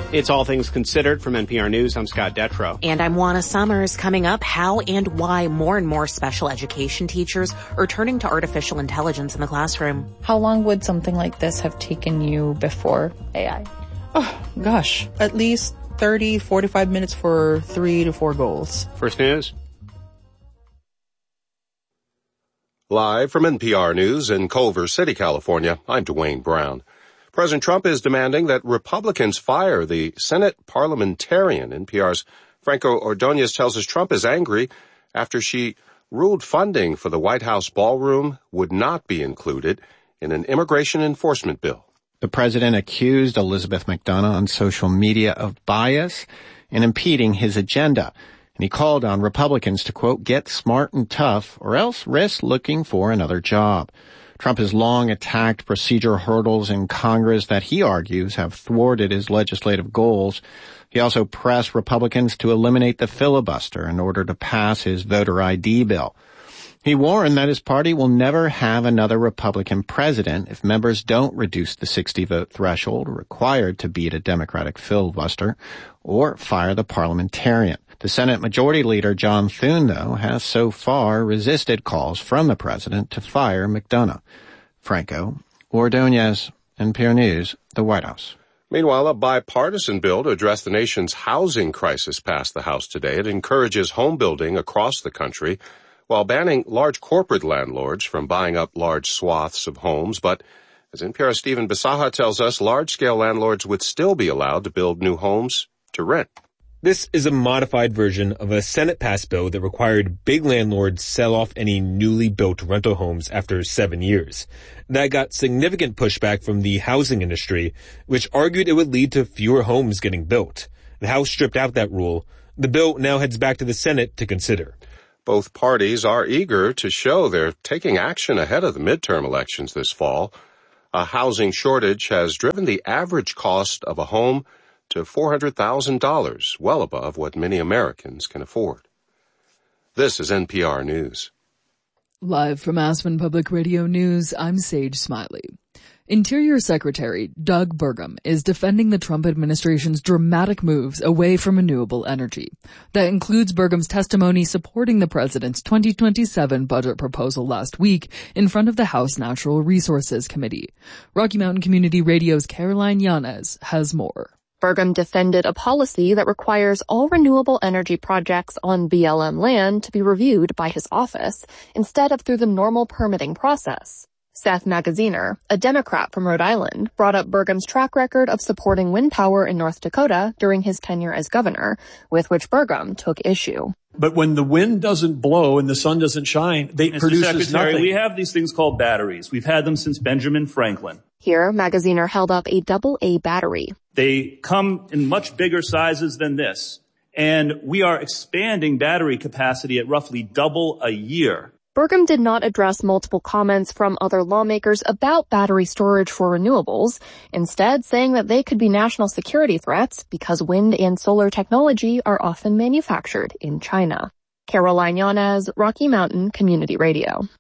It's All Things Considered from NPR News. I'm Scott Detrow. And I'm Juana Summers. Coming up, how and why more and more special education teachers are turning to artificial intelligence in the classroom. How long would something like this have taken you before AI? Oh, gosh. At least 30, 45 minutes for 3 to 4 goals. First News. Live from NPR News in Culver City, California, I'm Dwayne Brown. President Trump is demanding that Republicans fire the Senate parliamentarian. NPR's Franco Ordonez tells us Trump is angry after she ruled funding for the White House ballroom would not be included in an immigration enforcement bill. The president accused Elizabeth McDonough on social media of bias and impeding his agenda. And he called on Republicans to, quote, get smart and tough or else risk looking for another job. Trump has long attacked procedural hurdles in Congress that he argues have thwarted his legislative goals. He also pressed Republicans to eliminate the filibuster in order to pass his voter ID bill. He warned that his party will never have another Republican president if members don't reduce the 60-vote threshold required to beat a Democratic filibuster or fire the parliamentarian. The Senate Majority Leader John Thune, though, has so far resisted calls from the president to fire McDonough. Franco Ordonez, NPR News, the White House. Meanwhile, a bipartisan bill to address the nation's housing crisis passed the House today. It encourages home building across the country while banning large corporate landlords from buying up large swaths of homes. But as NPR's Stephen Bisaha tells us, large-scale landlords would still be allowed to build new homes to rent. This is a modified version of a Senate-passed bill that required big landlords sell off any newly built rental homes after 7 years. That got significant pushback from the housing industry, which argued it would lead to fewer homes getting built. The House stripped out that rule. The bill now heads back to the Senate to consider. Both parties are eager to show they're taking action ahead of the midterm elections this fall. A housing shortage has driven the average cost of a home to $400,000, well above what many Americans can afford. This is NPR News. Live from Aspen Public Radio News, I'm Sage Smiley. Interior Secretary Doug Burgum is defending the Trump administration's dramatic moves away from renewable energy. That includes Burgum's testimony supporting the president's 2027 budget proposal last week in front of the House Natural Resources Committee. Rocky Mountain Community Radio's Caroline Yanez has more. Burgum defended a policy that requires all renewable energy projects on BLM land to be reviewed by his office instead of through the normal permitting process. Seth Magaziner, a Democrat from Rhode Island, brought up Burgum's track record of supporting wind power in North Dakota during his tenure as governor, with which Burgum took issue. But when the wind doesn't blow and the sun doesn't shine, they produce nothing. We have these things called batteries. We've had them since Benjamin Franklin. Here, Magaziner held up a AA battery. They come in much bigger sizes than this, and we are expanding battery capacity at roughly double a year. Burgum did not address multiple comments from other lawmakers about battery storage for renewables, instead saying that they could be national security threats because wind and solar technology are often manufactured in China. Caroline Yanez, Rocky Mountain Community Radio.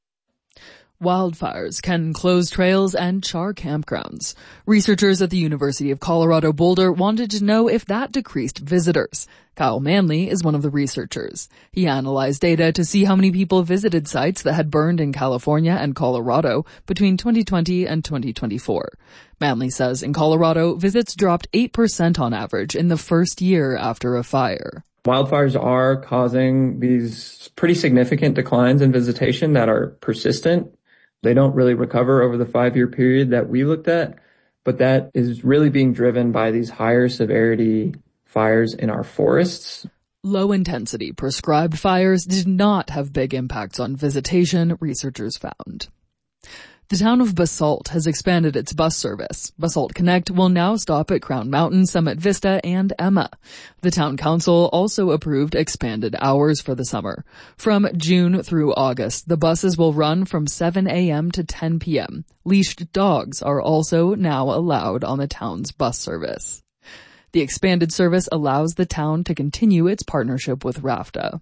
Wildfires can close trails and char campgrounds. Researchers at the University of Colorado Boulder wanted to know if that decreased visitors. Kyle Manley is one of the researchers. He analyzed data to see how many people visited sites that had burned in California and Colorado between 2020 and 2024. Manley says in Colorado, visits dropped 8% on average in the first year after a fire. Wildfires are causing these pretty significant declines in visitation that are persistent. They don't really recover over the 5-year period that we looked at, but that is really being driven by these higher severity fires in our forests. Low-intensity prescribed fires did not have big impacts on visitation, researchers found. The town of Basalt has expanded its bus service. Basalt Connect will now stop at Crown Mountain, Summit Vista, and Emma. The town council also approved expanded hours for the summer. From June through August, the buses will run from 7 a.m. to 10 p.m. Leashed dogs are also now allowed on the town's bus service. The expanded service allows the town to continue its partnership with RAFTA.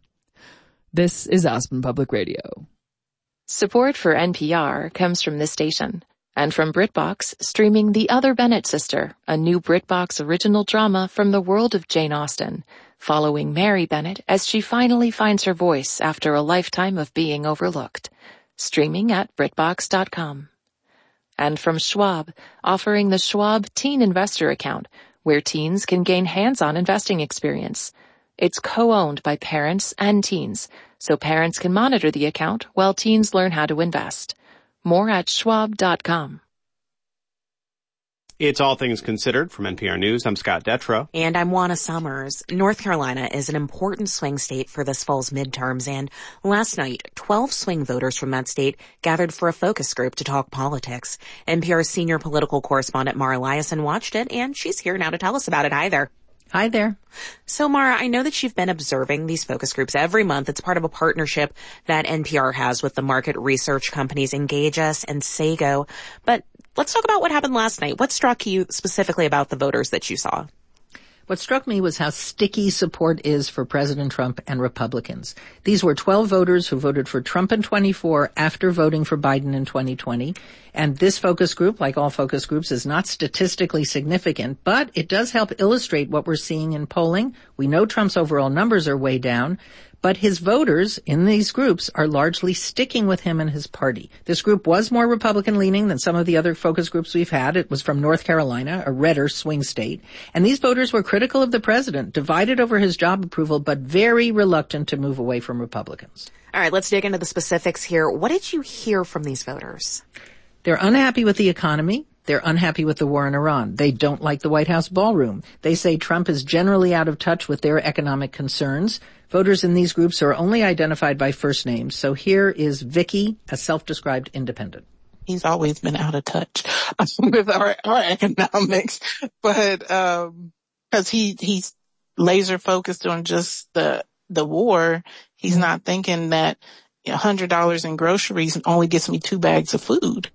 This is Aspen Public Radio. Support for NPR comes from this station And from BritBox, streaming The Other Bennett Sister, a new BritBox original drama from the world of Jane Austen, following Mary Bennett as she finally finds her voice after a lifetime of being overlooked. Streaming at BritBox.com. And from Schwab, offering the Schwab Teen Investor Account, where teens can gain hands-on investing experience. It's co-owned by parents and teens, so parents can monitor the account while teens learn how to invest. More at Schwab.com. It's All Things Considered from NPR News. I'm Scott Detrow. And I'm Juana Summers. North Carolina is an important swing state for this fall's midterms, and last night, 12 swing voters from that state gathered for a focus group to talk politics. NPR's senior political correspondent Mara Liasson watched it, and she's here now to tell us about it. Hi there. Hi there. So, Mara, I know that you've been observing these focus groups every month. It's part of a partnership that NPR has with the market research companies Engage Us and Sago. But let's talk about what happened last night. What struck you specifically about the voters that you saw? What struck me was how sticky support is for President Trump and Republicans. These were 12 voters who voted for Trump in 2024 after voting for Biden in 2020. And this focus group, like all focus groups, is not statistically significant, but it does help illustrate what we're seeing in polling. We know Trump's overall numbers are way down, but his voters in these groups are largely sticking with him and his party. This group was more Republican-leaning than some of the other focus groups we've had. It was from North Carolina, a redder swing state. And these voters were critical of the president, divided over his job approval, but very reluctant to move away from Republicans. All right, let's dig into the specifics here. What did you hear from these voters? They're unhappy with the economy. They're unhappy with the war in Iran. They don't like the White House ballroom. They say Trump is generally out of touch with their economic concerns. Voters in these groups are only identified by first names. So here is Vicky, a self-described independent. He's always been out of touch with our economics, but because he's laser focused on just the war, he's not thinking that $100 in groceries only gets me 2 bags of food.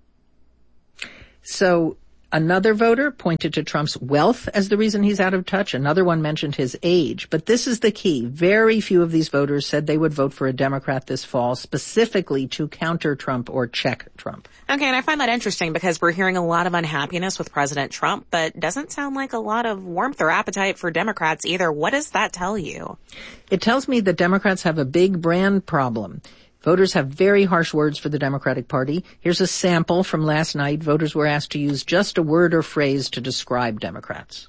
So another voter pointed to Trump's wealth as the reason he's out of touch. Another one mentioned his age. But this is the key. Very few of these voters said they would vote for a Democrat this fall, specifically to counter Trump or check Trump. Okay, and I find that interesting because we're hearing a lot of unhappiness with President Trump, but doesn't sound like a lot of warmth or appetite for Democrats either. What does that tell you? It tells me that Democrats have a big brand problem. Voters have very harsh words for the Democratic Party. Here's a sample from last night. Voters were asked to use just a word or phrase to describe Democrats.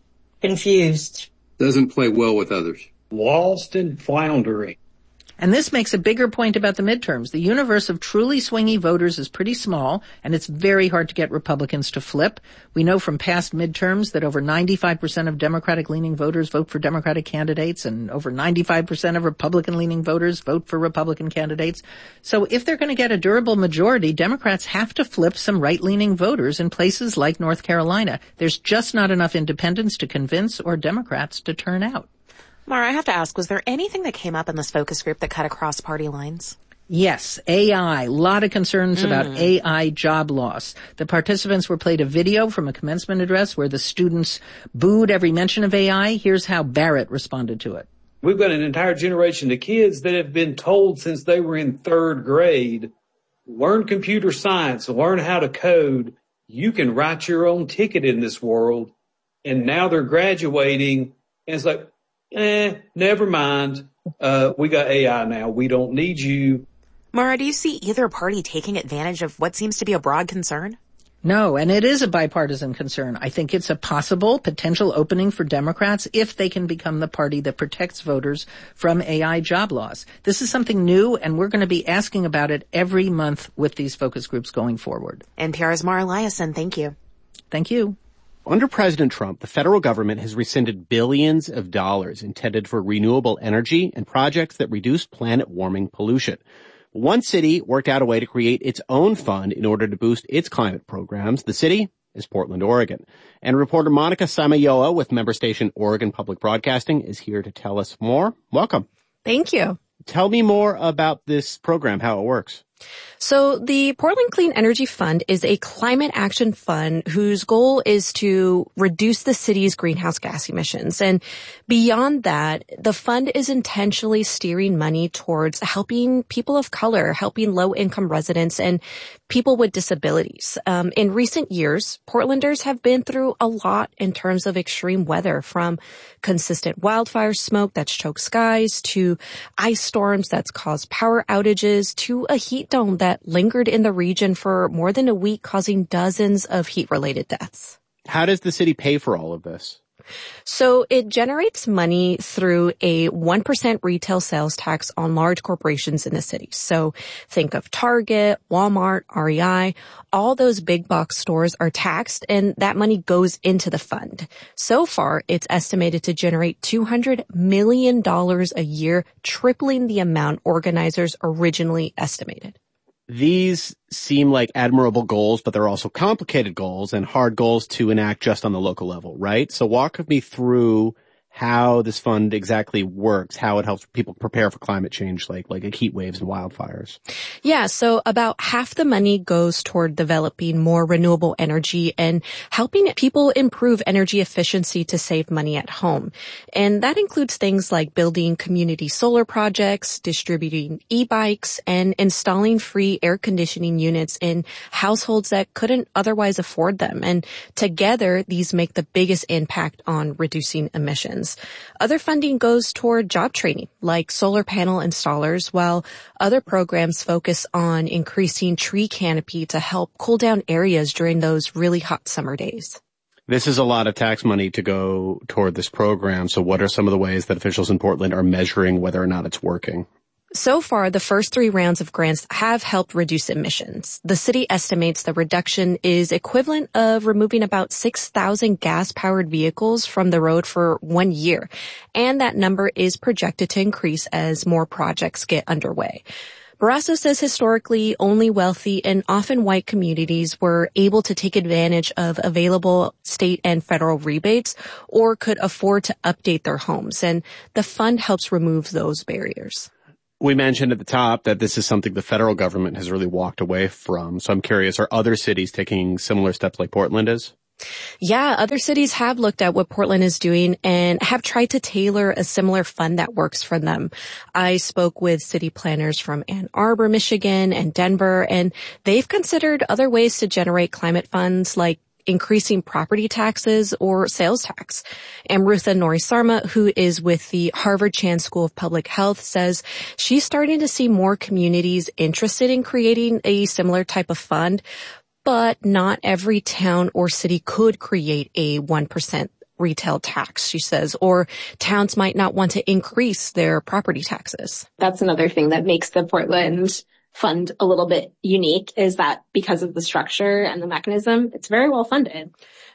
Confused. Doesn't play well with others. Lost and floundering. And this makes a bigger point about the midterms. The universe of truly swingy voters is pretty small, and it's very hard to get Republicans to flip. We know from past midterms that over 95% of Democratic-leaning voters vote for Democratic candidates, and over 95% of Republican-leaning voters vote for Republican candidates. So if they're going to get a durable majority, Democrats have to flip some right-leaning voters in places like North Carolina. There's just not enough independents to convince or Democrats to turn out. Mara, I have to ask, was there anything that came up in this focus group that cut across party lines? Yes, AI. A lot of concerns about AI job loss. The participants were played a video from a commencement address where the students booed every mention of AI. Here's how Barrett responded to it. We've got an entire generation of kids that have been told since they were in 3rd grade, learn computer science, learn how to code. You can write your own ticket in this world. And now they're graduating, and it's like, never mind. We got AI now. We don't need you. Mara, do you see either party taking advantage of what seems to be a broad concern? No, and it is a bipartisan concern. I think it's a potential opening for Democrats if they can become the party that protects voters from AI job loss. This is something new, and we're going to be asking about it every month with these focus groups going forward. NPR's Mara Liasson, thank you. Thank you. Under President Trump, the federal government has rescinded billions of dollars intended for renewable energy and projects that reduce planet warming pollution. One city worked out a way to create its own fund in order to boost its climate programs. The city is Portland, Oregon. And reporter Monica Samayoa with member station Oregon Public Broadcasting is here to tell us more. Welcome. Thank you. Tell me more about this program, how it works. So the Portland Clean Energy Fund is a climate action fund whose goal is to reduce the city's greenhouse gas emissions. And beyond that, the fund is intentionally steering money towards helping people of color, helping low-income residents, and people with disabilities. In recent years, Portlanders have been through a lot in terms of extreme weather, from consistent wildfire smoke that's choked skies, to ice storms that's caused power outages, to a heat dome that lingered in the region for more than a week, causing dozens of heat-related deaths. How does the city pay for all of this? So it generates money through a 1% retail sales tax on large corporations in the city. So think of Target, Walmart, REI. All those big box stores are taxed, and that money goes into the fund. So far, it's estimated to generate $200 million a year, tripling the amount organizers originally estimated. These seem like admirable goals, but they're also complicated goals and hard goals to enact just on the local level, right? So walk me through how this fund exactly works, how it helps people prepare for climate change, like heat waves and wildfires. Yeah, so about half the money goes toward developing more renewable energy and helping people improve energy efficiency to save money at home. And that includes things like building community solar projects, distributing e-bikes, and installing free air conditioning units in households that couldn't otherwise afford them. And together, these make the biggest impact on reducing emissions. Other funding goes toward job training, like solar panel installers, while other programs focus on increasing tree canopy to help cool down areas during those really hot summer days. This is a lot of tax money to go toward this program. So what are some of the ways that officials in Portland are measuring whether or not it's working? So far, the first 3 rounds of grants have helped reduce emissions. The city estimates the reduction is equivalent of removing about 6,000 gas-powered vehicles from the road for 1 year. And that number is projected to increase as more projects get underway. Barrasso says historically, only wealthy and often white communities were able to take advantage of available state and federal rebates or could afford to update their homes. And the fund helps remove those barriers. We mentioned at the top that this is something the federal government has really walked away from. So I'm curious, are other cities taking similar steps like Portland is? Yeah, other cities have looked at what Portland is doing and have tried to tailor a similar fund that works for them. I spoke with city planners from Ann Arbor, Michigan, and Denver, and they've considered other ways to generate climate funds, like increasing property taxes or sales tax. Amrutha Norisarma, who is with the Harvard Chan School of Public Health, says she's starting to see more communities interested in creating a similar type of fund, but not every town or city could create a 1% retail tax, she says, or towns might not want to increase their property taxes. That's another thing that makes the Portland fund a little bit unique, is that because of the structure and the mechanism, it's very well funded.